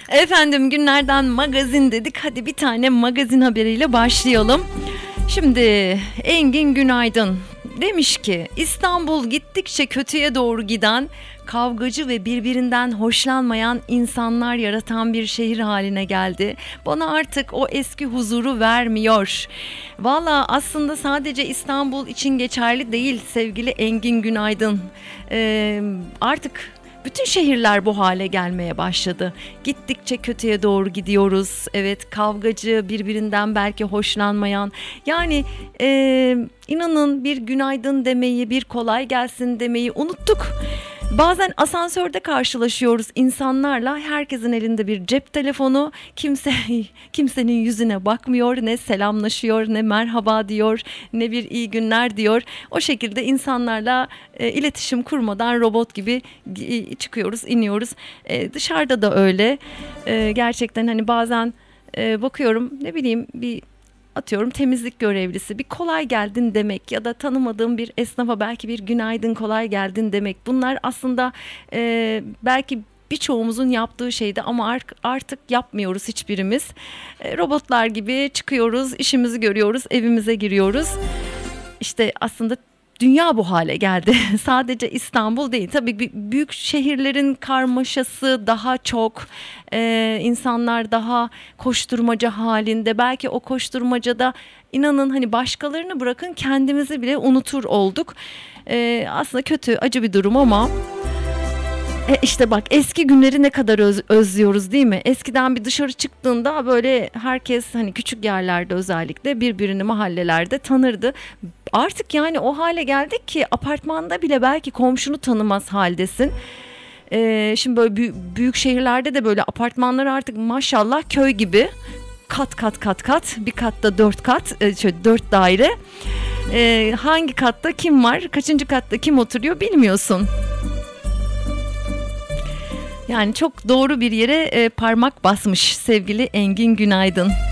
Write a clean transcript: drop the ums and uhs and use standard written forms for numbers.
Efendim günlerden magazin dedik. Hadi bir tane magazin haberiyle başlayalım. Şimdi Engin Günaydın demiş ki İstanbul gittikçe kötüye doğru giden, kavgacı ve birbirinden hoşlanmayan insanlar yaratan bir şehir haline geldi. Bana artık o eski huzuru vermiyor. Valla aslında sadece İstanbul için geçerli değil sevgili Engin Günaydın. Artık bütün şehirler bu hale gelmeye başladı. Gittikçe kötüye doğru gidiyoruz. Evet, kavgacı, birbirinden belki hoşlanmayan. Yani inanın bir günaydın demeyi, bir kolay gelsin demeyi unuttuk. Bazen asansörde karşılaşıyoruz insanlarla, herkesin elinde bir cep telefonu, kimsenin yüzüne bakmıyor, ne selamlaşıyor, ne merhaba diyor, ne bir iyi günler diyor. O şekilde insanlarla iletişim kurmadan robot gibi çıkıyoruz, iniyoruz. Dışarıda da öyle. Gerçekten hani bazen bakıyorum, ne bileyim, atıyorum temizlik görevlisi bir kolay geldin demek ya da tanımadığım bir esnafa belki bir günaydın kolay geldin demek. Bunlar aslında belki birçoğumuzun yaptığı şeydi ama artık yapmıyoruz hiçbirimiz. Robotlar gibi çıkıyoruz, işimizi görüyoruz, evimize giriyoruz. İşte aslında dünya bu hale geldi. Sadece İstanbul değil. Tabii büyük şehirlerin karmaşası daha çok. İnsanlar daha koşturmaca halinde. Belki o koşturmacada inanın hani başkalarını bırakın kendimizi bile unutur olduk. Aslında kötü, acı bir durum ama... İşte bak, eski günleri ne kadar özlüyoruz değil mi? Eskiden bir dışarı çıktığında böyle herkes hani küçük yerlerde özellikle birbirini mahallelerde tanırdı. Artık yani o hale geldik ki apartmanda bile belki komşunu tanımaz haldesin. Şimdi böyle büyük şehirlerde de böyle apartmanlar artık maşallah köy gibi. Kat, bir katta 4 kat, 4 daire. Hangi katta kim var, kaçıncı katta kim oturuyor bilmiyorsun. Yani çok doğru bir yere parmak basmış sevgili Engin Günaydın.